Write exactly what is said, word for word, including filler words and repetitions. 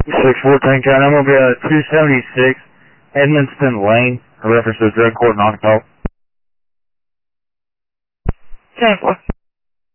six fourteen, John, I'm going to be at two seventy-six Edmonston Lane, reference to drug court non-call. ten four.